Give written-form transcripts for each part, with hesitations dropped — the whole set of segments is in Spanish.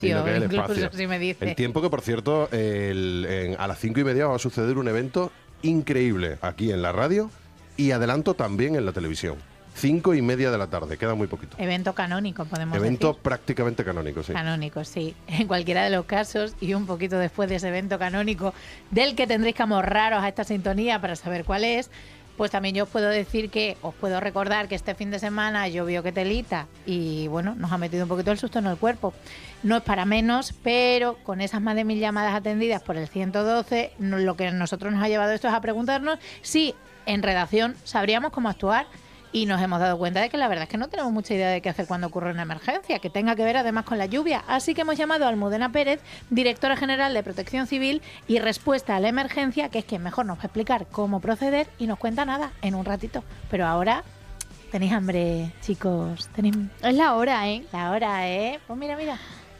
Y lo que es el incluso espacio. si me dice. El tiempo que, por cierto, a las 5:30 va a suceder un evento increíble aquí en la radio y adelanto también en la televisión. 5:30 de la tarde, queda muy poquito. Evento canónico, podemos Evento decir. prácticamente canónico, sí. Canónico, sí. En cualquiera de los casos, y un poquito después de ese evento canónico, del que tendréis que amorraros a esta sintonía para saber cuál es, pues también yo os puedo decir que, os puedo recordar que este fin de semana llovió que telita y bueno, nos ha metido un poquito el susto en el cuerpo. No es para menos, pero con esas más de 1000 llamadas atendidas por el 112, lo que a nosotros nos ha llevado esto es a preguntarnos si en redacción sabríamos cómo actuar. Y nos hemos dado cuenta de que la verdad es que no tenemos mucha idea de qué hacer cuando ocurre una emergencia, que tenga que ver además con la lluvia. Así que hemos llamado a Almudena Pérez, directora general de Protección Civil y Respuesta a la Emergencia, que es quien mejor nos va a explicar cómo proceder y nos cuenta nada en un ratito. Pero ahora, ¿tenéis hambre, chicos? ¿Tenéis... Es la hora, ¿eh? La hora, ¿eh? Pues mira, mira.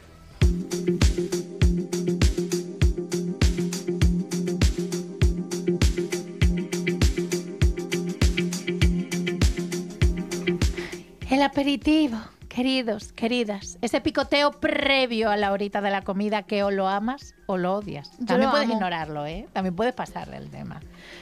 El aperitivo, queridos, queridas. Ese picoteo previo a la horita de la comida que o lo amas o lo odias. Yo También lo puedes amo. ignorarlo, ¿eh? También puedes pasar del tema.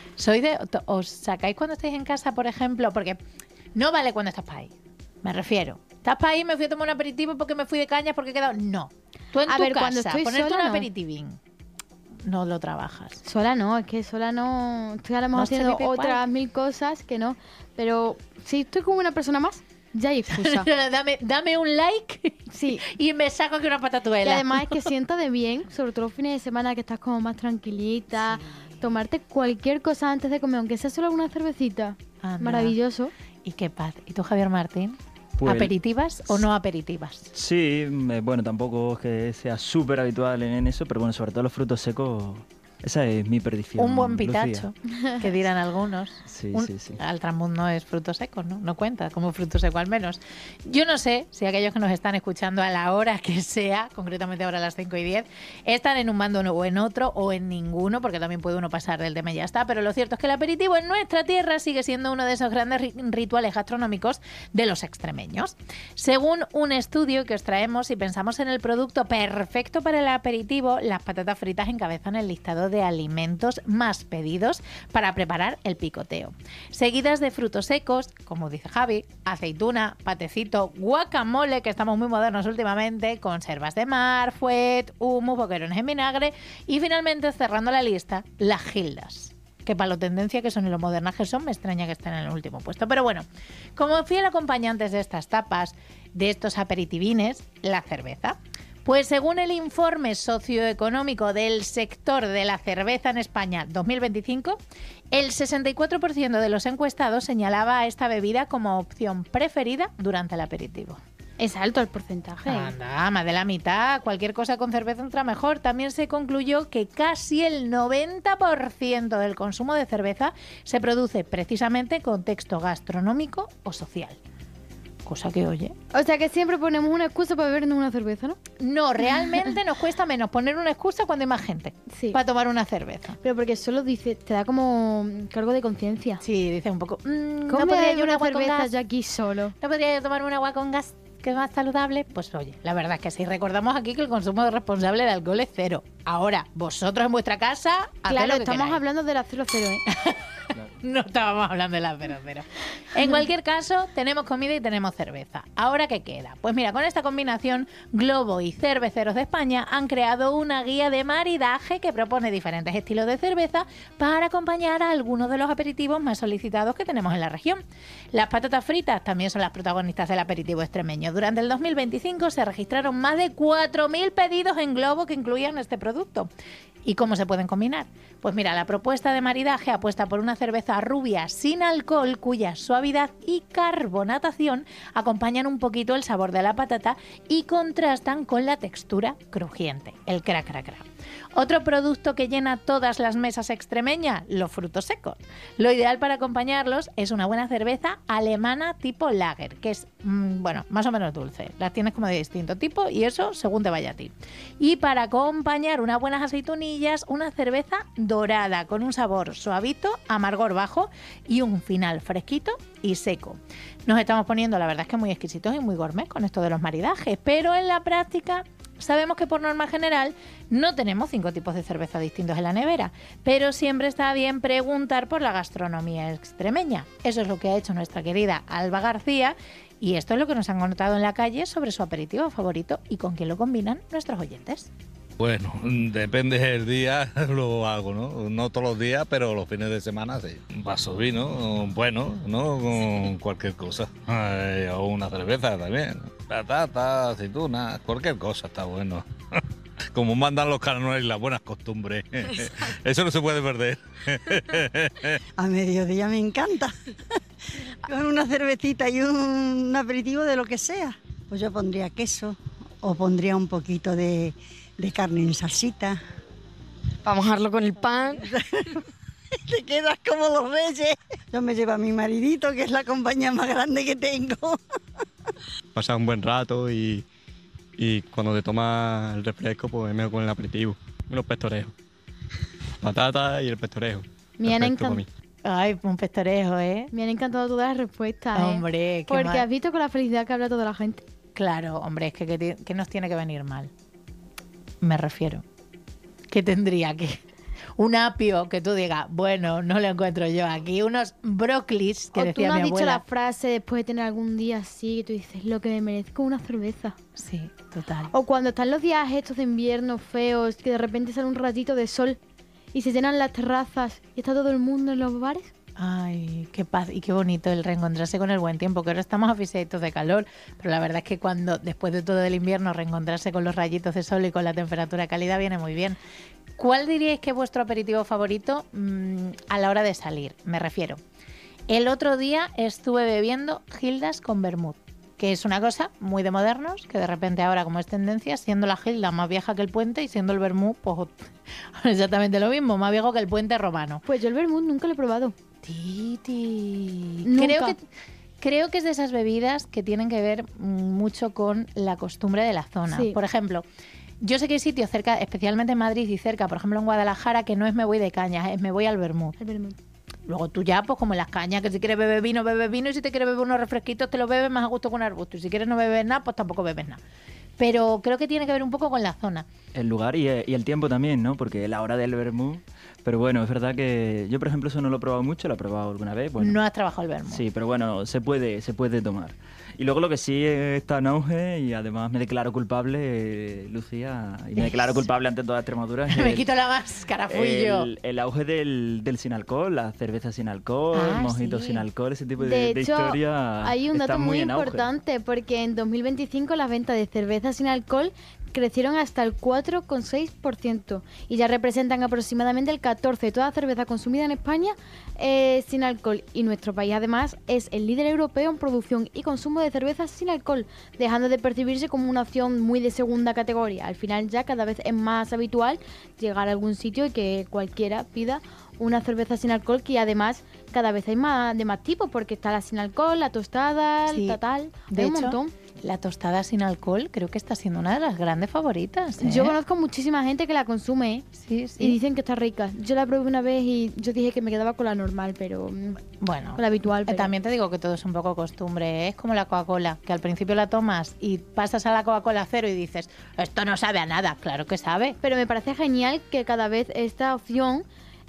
¿Os sacáis cuando estáis en casa, por ejemplo? Porque no vale cuando estás para ahí. Me refiero. Estás para ahí, me fui a tomar un aperitivo porque me fui de cañas, porque he quedado... No. Tú en A tu ver, casa, cuando estoy ponerte sola, un no. aperitivín. No lo trabajas. Sola no, es que sola no. Estoy a lo mejor No se haciendo vive igual. otras 1000 cosas que no. Pero si estoy con una persona más, ya hay excusa. dame un like Sí. y me saco aquí una Y patatuela. además es que sienta de bien, sobre todo los fines de semana que estás como más tranquilita, tomarte cualquier cosa antes de comer, aunque sea solo una cervecita. Anda. Maravilloso. Y qué paz. ¿Y tú, Javier Martín? Pues- ¿Aperitivas o no aperitivas? Sí, bueno, tampoco es que sea súper habitual en eso, pero bueno, sobre todo los frutos secos, esa es mi perdición. Un buen Lucía. pitacho, que dirán algunos. Sí, sí, sí. Altramund no es fruto seco, ¿no? No cuenta como fruto seco al menos. Yo no sé si aquellos que nos están escuchando a la hora que sea, concretamente ahora a las 5:10, están en un bando o en otro o en ninguno, porque también puede uno pasar del tema y ya está. Pero lo cierto es que el aperitivo en nuestra tierra sigue siendo uno de esos grandes rituales gastronómicos de los extremeños. Según un estudio que os traemos, si pensamos en el producto perfecto para el aperitivo, las patatas fritas encabezan el listado de alimentos más pedidos para preparar el picoteo. Seguidas de frutos secos, como dice Javi, aceituna, patecito, guacamole, que estamos muy modernos últimamente, conservas de mar, fuet, hummus, boquerones en vinagre y finalmente, cerrando la lista, las gildas. Que para lo tendencia que son y lo modernas que son, me extraña que estén en el último puesto. Pero bueno, como fiel acompañantes de estas tapas, de estos aperitivines, la cerveza. Pues según el informe socioeconómico del sector de la cerveza en España 2025, el 64% de los encuestados señalaba a esta bebida como opción preferida durante el aperitivo. Es alto el porcentaje. Anda, más de la mitad. Cualquier cosa con cerveza entra mejor. También se concluyó que casi el 90% del consumo de cerveza se produce precisamente en contexto gastronómico o social. Cosa que, oye... O sea que siempre ponemos una excusa para bebernos una cerveza, ¿no? No, realmente nos cuesta menos poner una excusa cuando hay más gente Sí. para tomar una cerveza. Pero porque solo dice, te da como cargo de conciencia. Sí, dice un poco... ¿Cómo ¿no me podría bebo yo un una agua con cerveza gas? yo aquí solo? ¿No podría yo tomarme un agua con gas que es más saludable? Pues oye, la verdad es que sí. Recordamos aquí que el consumo responsable de alcohol es cero. Ahora, vosotros en vuestra casa, haced Claro, lo que estamos queráis. hablando de la 00, ¿eh? No estábamos hablando de la 00. En cualquier caso, tenemos comida y tenemos cerveza. ¿Ahora qué queda? Pues mira, con esta combinación, Globo y Cerveceros de España han creado una guía de maridaje que propone diferentes estilos de cerveza para acompañar a algunos de los aperitivos más solicitados que tenemos en la región. Las patatas fritas también son las protagonistas del aperitivo extremeño. Durante el 2025 se registraron más de 4.000 pedidos en Globo que incluían este producto. ¿Y cómo se pueden combinar? Pues mira, la propuesta de maridaje apuesta por una cerveza rubia sin alcohol cuya suavidad y carbonatación acompañan un poquito el sabor de la patata y contrastan con la textura crujiente, el cra cra cra. Otro producto que llena todas las mesas extremeñas, los frutos secos. Lo ideal para acompañarlos es una buena cerveza alemana tipo lager, que es, bueno, más o menos dulce. Las tienes como de distinto tipo y eso según te vaya a ti. Y para acompañar unas buenas aceitunillas, una cerveza dorada con un sabor suavito, amargor bajo y un final fresquito y seco. Nos estamos poniendo, la verdad es que muy exquisitos y muy gourmet con esto de los maridajes, pero en la práctica Sabemos que por norma general no tenemos 5 tipos de cerveza distintos en la nevera, pero siempre está bien preguntar por la gastronomía extremeña. Eso es lo que ha hecho nuestra querida Alba García y esto es lo que nos han contado en la calle sobre su aperitivo favorito y con quién lo combinan nuestros oyentes. Bueno, depende del día, lo hago, ¿no? No todos los días, pero los fines de semana sí. Un vaso de vino, bueno, ¿no? Con cualquier cosa. O una cerveza también. Patata, aceituna, cualquier cosa está bueno. Como mandan los canales y las buenas costumbres. Eso no se puede perder. A mediodía me encanta. Con una cervecita y un aperitivo de lo que sea. Pues yo pondría queso o pondría un poquito de carne en salsita. Para mojarlo con el pan. Te quedas como los reyes. Yo me llevo a mi maridito, que es la compañía más grande que tengo. Pasar un buen rato y cuando te tomas el refresco, pues me hago con el aperitivo. Unos pestorejos. Patata y el pestorejo. Me han Perfecto para mí. Ay, un pestorejo, ¿eh? Me han encantado todas las respuestas, ¿eh? Hombre, qué Porque mal. has visto con la felicidad que habla toda la gente. Claro, hombre, es que nos tiene que venir mal. Me refiero. ¿Qué tendría que...? Un apio que tú digas, bueno, no lo encuentro yo aquí. Unos brócolis que O tú decía no mi has dicho abuela. la frase después de tener algún día así, que tú dices, lo que me merezco una cerveza. Sí, total. O cuando están los días estos de invierno feos, que de repente sale un ratito de sol y se llenan las terrazas y está todo el mundo en los bares. Ay, qué paz y qué bonito el reencontrarse con el buen tiempo, que ahora estamos aficionados de calor, pero la verdad es que cuando, después de todo el invierno, reencontrarse con los rayitos de sol y con la temperatura cálida viene muy bien. ¿Cuál diríais que es vuestro aperitivo favorito a la hora de salir? Me refiero. El otro día estuve bebiendo Gildas con vermut, que es una cosa muy de modernos, que de repente ahora como es tendencia, siendo la Gilda más vieja que el puente y siendo el vermut, pues exactamente lo mismo, más viejo que el puente romano. Pues yo el vermut nunca lo he probado. Titi. Nunca. Creo que es de esas bebidas que tienen que ver mucho con la costumbre de la zona. Sí. Por ejemplo, yo sé que hay sitios cerca, especialmente en Madrid y cerca, por ejemplo en Guadalajara, que no es me voy de cañas, es me voy al vermut. El vermut. Luego tú ya, pues como en las cañas, que si quieres beber vino, bebes vino, y si te quieres beber unos refresquitos, te los bebes más a gusto con arbusto. Y si quieres no beber nada, pues tampoco bebes nada. Pero creo que tiene que ver un poco con la zona. El lugar y el tiempo también, ¿no? Porque la hora del vermut. Pero bueno, es verdad que yo, por ejemplo, eso no lo he probado mucho, lo he probado alguna vez. Bueno, No has trabajado el vermut. sí, pero bueno, se puede tomar. Y luego lo que sí está en auge, y además me declaro culpable, Lucía, y me declaro culpable ante toda Extremadura. es Me el- quito la máscara, fui yo. el auge del sin alcohol, la cerveza sin alcohol, Ah, mojitos sí. sin alcohol, ese tipo De de hecho, historia hay un está dato muy en auge. importante, porque en 2025 las ventas de cerveza sin alcohol crecieron hasta el 4,6% y ya representan aproximadamente el 14% de toda la cerveza consumida en España sin alcohol. Y nuestro país además es el líder europeo en producción y consumo de cerveza sin alcohol, dejando de percibirse como una opción muy de segunda categoría. Al final ya cada vez es más habitual llegar a algún sitio y que cualquiera pida una cerveza sin alcohol, que además cada vez hay más de más tipos, porque está la sin alcohol, la tostada, Sí. el tatal, De hay un hecho, montón. la tostada sin alcohol creo que está siendo una de las grandes favoritas. ¿Eh? Yo conozco muchísima gente que la consume, ¿eh? Sí, sí. Y dicen que está rica. Yo la probé una vez y yo dije que me quedaba con la normal, pero Bueno, con la habitual. Pero... también te digo que todo es un poco costumbre. Es como la Coca-Cola, que al principio la tomas y pasas a la Coca-Cola cero y dices, esto no sabe a nada. Claro que sabe. Pero me parece genial que cada vez esta opción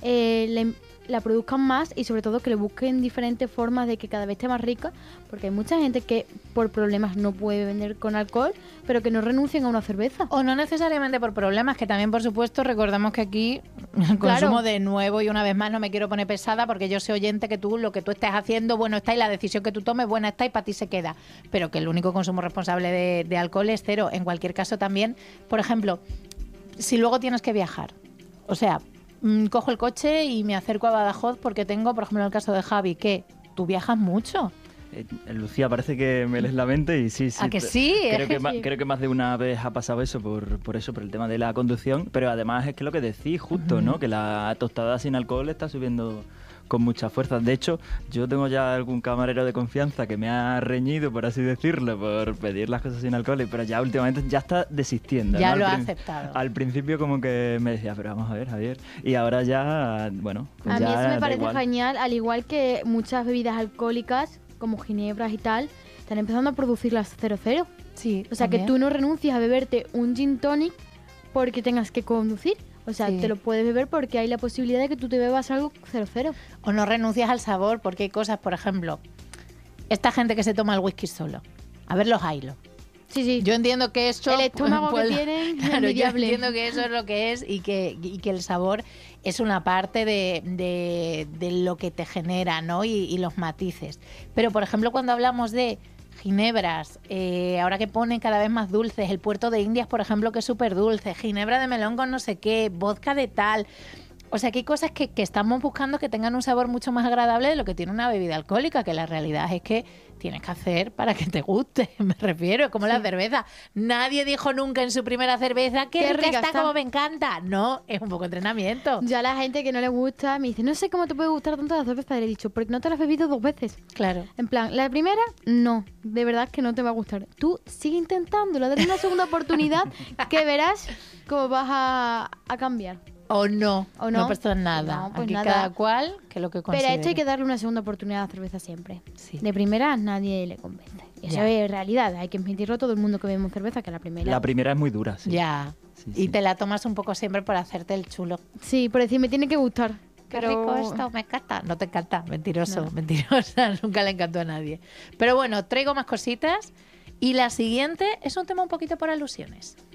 la produzcan más y sobre todo que le busquen diferentes formas de que cada vez esté más rica, porque hay mucha gente que por problemas no puede vender con alcohol, pero que no renuncian a una cerveza. O no necesariamente por problemas, que también, por supuesto, recordamos que aquí el consumo de nuevo, y una vez más no me quiero poner pesada porque yo soy oyente que tú lo que tú estés haciendo, bueno está, y la decisión que tú tomes, buena está y para ti se queda. Pero que el único consumo responsable de alcohol es cero. En cualquier caso también, por ejemplo, si luego tienes que viajar, o sea, cojo el coche y me acerco a Badajoz porque tengo, por ejemplo, en el caso de Javi, que tú viajas mucho. Lucía, parece que me lees la mente y sí. ¿A que sí? Creo que más de una vez ha pasado eso por eso, por el tema de la conducción, pero además es que lo que decís justo, ¿no? Que la tostada sin alcohol está subiendo con mucha fuerza. De hecho, yo tengo ya algún camarero de confianza que me ha reñido, por así decirlo, por pedir las cosas sin alcohol, pero ya últimamente ya está desistiendo. Ya ¿no? lo ha aceptado. Al principio como que me decía, pero vamos a ver, Javier. Y ahora ya, bueno, pues A mí ya eso me da parece igual. genial, al igual que muchas bebidas alcohólicas, como ginebras y tal, están empezando a producir las 00. Sí, O sea, que también. tú no renuncias a beberte un gin tonic porque tengas que conducir. O sea, Sí. te lo puedes beber porque hay la posibilidad de que tú te bebas algo 0,0. O no renuncias al sabor, porque hay cosas, por ejemplo, esta gente que se toma el whisky solo. A ver los hilos. Sí, sí. Yo entiendo que eso... El estómago que tienen es Claro, yo envidiable. entiendo que eso es lo que es y que el sabor es una parte de lo que te genera, ¿no? Y los matices. Pero, por ejemplo, cuando hablamos de ginebras, ahora que ponen cada vez más dulces, el Puerto de Indias, por ejemplo, que es súper dulce, ginebra de melón con no sé qué, vodka de tal... O sea, que hay cosas que estamos buscando que tengan un sabor mucho más agradable de lo que tiene una bebida alcohólica, que la realidad es que tienes que hacer para que te guste, me refiero, es como la cerveza. Nadie dijo nunca en su primera cerveza, qué rica está, como me encanta. No, es un poco entrenamiento. Ya la gente que no le gusta me dice, no sé cómo te puede gustar tanto la cerveza. Le he dicho, porque no te la has bebido 2 veces. Claro. En plan, la primera, no, de verdad que no te va a gustar. Tú sigue intentándolo, dale una segunda oportunidad que verás cómo vas a cambiar. O no, ¿O no? no pasa nada. No, pues Aquí nada. cada cual que lo que Pero considere. a esto hay que darle una segunda oportunidad a la cerveza siempre. Sí. De primera nadie le convence. Y eso Ya. es realidad, hay que admitirlo todo el mundo que bebemos cerveza, que la primera... La primera es muy dura, sí. Ya. Sí, Y sí. te la tomas un poco siempre por hacerte el chulo. Sí, por decir, me tiene que gustar. Qué Pero- rico esto, me encanta. No te encanta, mentiroso, No. mentirosa, nunca le encantó a nadie. Pero bueno, traigo más cositas y la siguiente es un tema un poquito por alusiones.